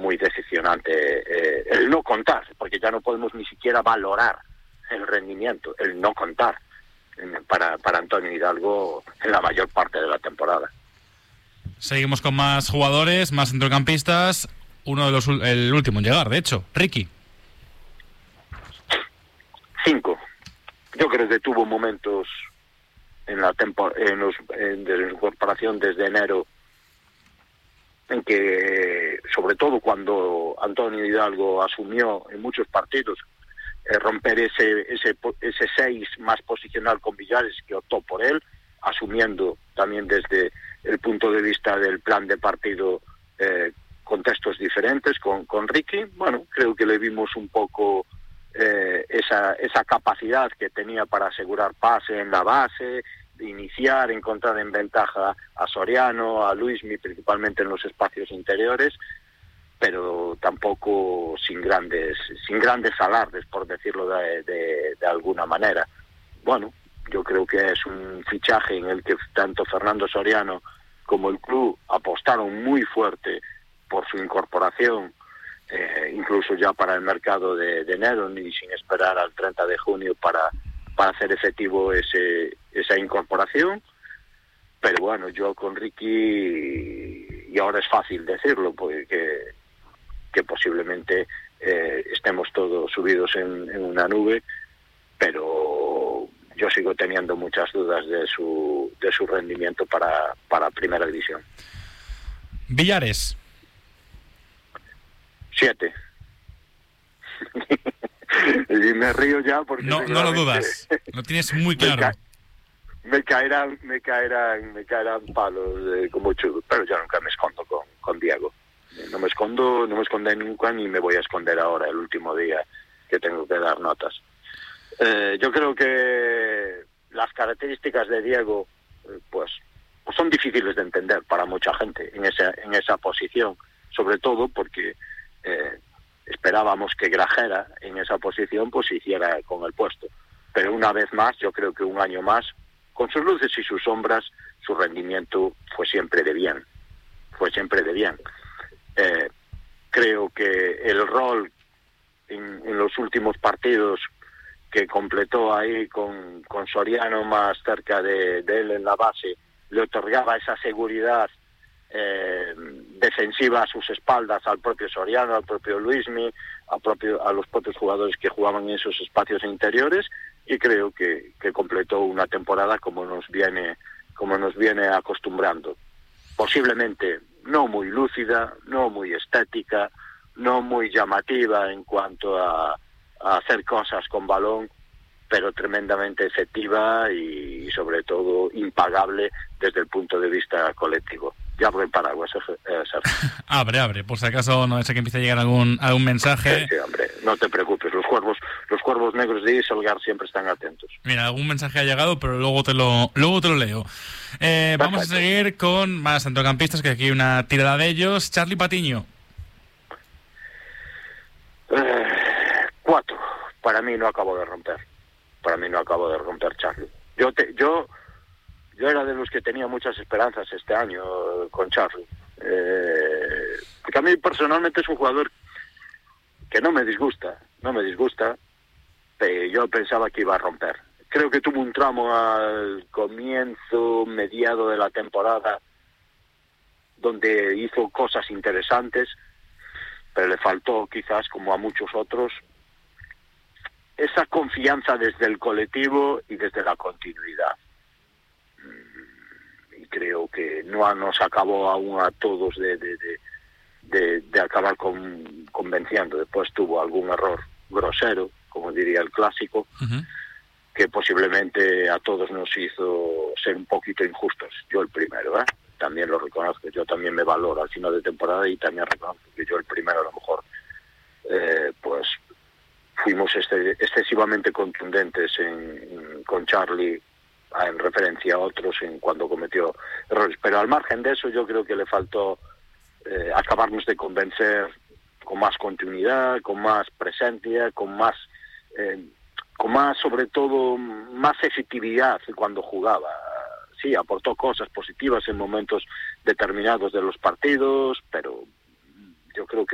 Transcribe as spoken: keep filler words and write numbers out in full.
muy decepcionante eh, el no contar, porque ya no podemos ni siquiera valorar el rendimiento, el no contar para, para Antonio Hidalgo en la mayor parte de la temporada. Seguimos con más jugadores, más centrocampistas. Uno de los el último en llegar, de hecho, Ricky. Cinco. Yo creo que tuvo momentos en la tempo, en los, en, desde su incorporación desde enero, en que, sobre todo cuando Antonio Hidalgo asumió en muchos partidos eh, romper ese ese ese seis más posicional con Villares, que optó por él, asumiendo también desde el punto de vista del plan de partido eh, contextos diferentes con, con Ricky. Bueno, creo que le vimos un poco eh, esa esa capacidad que tenía para asegurar pase en la base, de iniciar, encontrar en ventaja a Soriano, a Luismi, principalmente en los espacios interiores, pero tampoco sin grandes sin grandes alardes, por decirlo de, de, de alguna manera. Bueno, yo creo que es un fichaje en el que tanto Fernando Soriano como el club apostaron muy fuerte por su incorporación, eh, incluso ya para el mercado de, de enero, ni sin esperar al treinta de junio para, para hacer efectivo ese esa incorporación. Pero bueno, yo con Ricky, y ahora es fácil decirlo, porque que, que posiblemente eh, estemos todos subidos en, en una nube, pero yo sigo teniendo muchas dudas de su de su rendimiento para, para Primera División. Villares. Siete. Y me río ya porque... No, no lo dudas, lo tienes muy claro. Me, ca- me caerán me caerán, me caerán palos eh, como chulo, pero yo nunca me escondo con, con Diego. No me escondo, no me escondí nunca, ni me voy a esconder ahora, el último día que tengo que dar notas. Eh, yo creo que las características de Diego eh, pues, pues son difíciles de entender para mucha gente en esa en esa posición, sobre todo porque eh, esperábamos que Grajera en esa posición pues hiciera con el puesto, pero una vez más, yo creo que un año más, con sus luces y sus sombras, su rendimiento fue siempre de bien, fue siempre de bien. Eh, creo que el rol en, en los últimos partidos que completó ahí con, con Soriano más cerca de, de él en la base, le otorgaba esa seguridad eh, defensiva a sus espaldas al propio Soriano, al propio Luismi, a, propio, a los propios jugadores que jugaban en esos espacios interiores, y creo que, que completó una temporada como nos viene como nos viene acostumbrando. Posiblemente no muy lúcida, no muy estética, no muy llamativa en cuanto a, a hacer cosas con balón, pero tremendamente efectiva y, y sobre todo impagable desde el punto de vista colectivo. Ya abro el paraguas, eh, Sergio. abre, abre, por si acaso no es que empiece a llegar algún algún mensaje. Sí, sí, hombre, no te preocupes, los cuervos los cuervos negros de Isolgar siempre están atentos. Mira, algún mensaje ha llegado, pero luego te lo luego te lo leo. Eh, vamos a seguir con más centrocampistas, que aquí hay una tirada de ellos. Charly Patiño. Eh, cuatro. Para mí no acabo de romper. Para mí no acabo de romper Charly. Yo te, yo yo era de los que tenía muchas esperanzas este año eh, con Charly. Eh, porque a mí personalmente es un jugador que no me disgusta, no me disgusta, pero yo pensaba que iba a romper. Creo que tuvo un tramo al comienzo, mediado de la temporada, donde hizo cosas interesantes, pero le faltó quizás, como a muchos otros, esa confianza desde el colectivo y desde la continuidad. Y creo que no nos acabó aún a todos de, de, de, de, de acabar con, convenciendo. Después tuvo algún error grosero, como diría el clásico, uh-huh. que posiblemente a todos nos hizo ser un poquito injustos. Yo el primero, ¿eh? También lo reconozco, yo también me valoro al final de temporada y también reconozco que yo el primero a lo mejor eh, pues fuimos este, excesivamente contundentes en, en, con Charly en referencia a otros en cuando cometió errores, pero al margen de eso yo creo que le faltó eh, acabarnos de convencer con más continuidad, con más presencia, con más eh, con más sobre todo más efectividad cuando jugaba. Sí, aportó cosas positivas en momentos determinados de los partidos, pero yo creo que